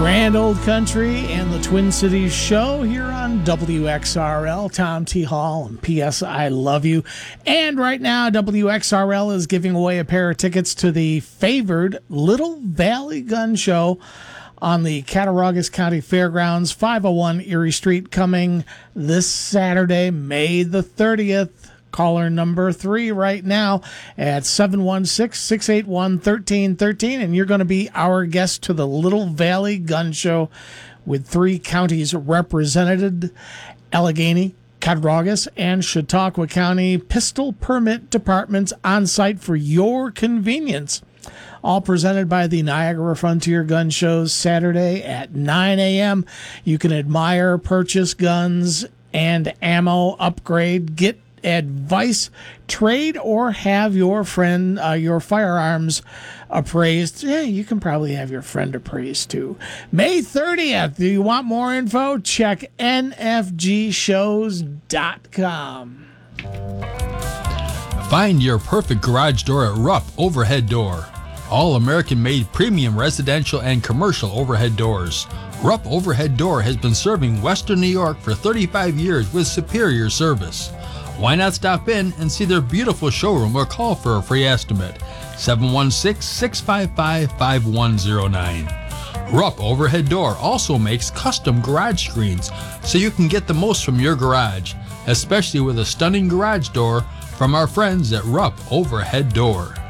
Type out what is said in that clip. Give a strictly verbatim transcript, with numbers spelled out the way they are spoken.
Grand Old Country and the Twin Cities Show here on W X R L. Tom T. Hall and P S I Love You. And right now, W X R L is giving away a pair of tickets to the favored Little Valley Gun Show on the Cattaraugus County Fairgrounds, five oh one Erie Street, coming this Saturday, May the thirtieth. Caller number three right now at seven one six, six eight one, one three one three, and you're going to be our guest to the Little Valley Gun Show with three counties represented: Allegheny, Cattaraugus, and Chautauqua County pistol permit departments on site for your convenience. All presented by the Niagara Frontier Gun Shows, Saturday at nine a.m. You can admire, purchase guns and ammo, upgrade, get advice, trade, or have your friend, uh, your firearms appraised. Yeah, you can probably have your friend appraised too. May thirtieth. Do you want more info? Check N F G shows dot com. Find your perfect garage door at Rupp Overhead Door. All American-made premium residential and commercial overhead doors. Rupp Overhead Door has been serving Western New York for thirty-five years with superior service. Why not stop in and see their beautiful showroom or call for a free estimate? seven one six, six five five, five one zero nine. Rupp Overhead Door also makes custom garage screens so you can get the most from your garage, especially with a stunning garage door from our friends at Rupp Overhead Door.